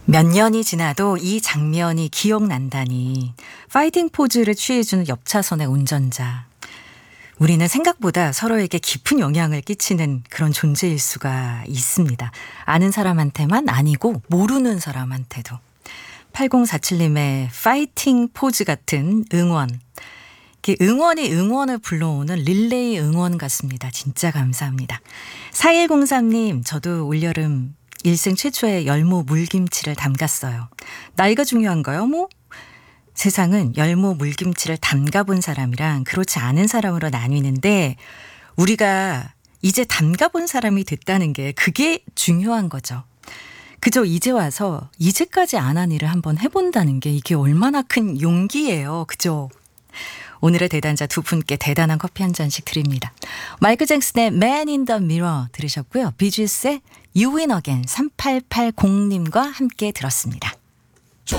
몇 년이 지나도 이 장면이 기억난다니. 파이팅 포즈를 취해주는 옆차선의 운전자. 우리는 생각보다 서로에게 깊은 영향을 끼치는 그런 존재일 수가 있습니다. 아는 사람한테만 아니고 모르는 사람한테도. 8047님의 파이팅 포즈 같은 응원. 응원이 응원을 불러오는 릴레이 응원 같습니다. 진짜 감사합니다. 4103님, 저도 올여름 일생 최초의 열무 물김치를 담갔어요. 나이가 중요한가요? 세상은 열무 물김치를 담가본 사람이랑 그렇지 않은 사람으로 나뉘는데 우리가 이제 담가본 사람이 됐다는 게 그게 중요한 거죠. 그저 이제 와서 이제까지 안 한 일을 한번 해본다는 게 이게 얼마나 큰 용기예요. 그죠? 오늘의 대단자 두 분께 대단한 커피 한 잔씩 드립니다. 마이클 잭슨의 Man in the Mirror 들으셨고요. 비지스의 You Win Again 3880님과 함께 들었습니다.